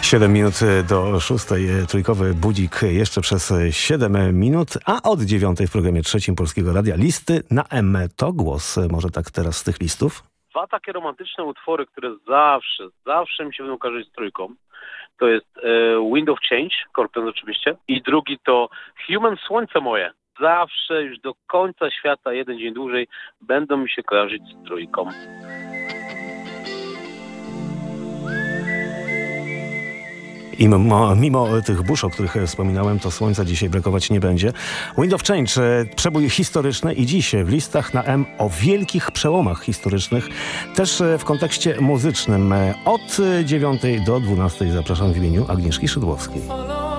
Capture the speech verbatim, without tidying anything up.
siedem minut do szóstej, trójkowy budzik jeszcze przez siedem minut, a od dziewiątej w programie trzecim Polskiego Radia listy na M. To głos może tak teraz z tych listów? Dwa takie romantyczne utwory, które zawsze, zawsze mi się będą kojarzyć z trójką. To jest e, Wind of Change, Scorpions oczywiście, i drugi to Human, Słońce moje. Zawsze już do końca świata, jeden dzień dłużej, będą mi się kojarzyć z trójką. I mimo, mimo tych burz, o których wspominałem, to słońca dzisiaj brakować nie będzie. Wind of Change, przebój historyczny i dziś w listach na M o wielkich przełomach historycznych, też w kontekście muzycznym. Od dziewiątej do dwunastej zapraszam w imieniu Agnieszki Szydłowskiej.